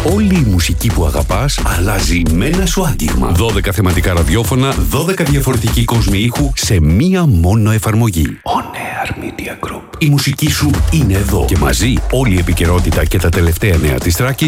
Όλη η μουσική που αγαπάς αλλάζει με ένα σου άγγιγμα. 12 θεματικά ραδιόφωνα, 12 διαφορετικοί κόσμοι ήχου σε μία μόνο εφαρμογή. On Air Media Group. Η μουσική σου είναι εδώ και μαζί όλη η επικαιρότητα και τα τελευταία νέα της Θράκης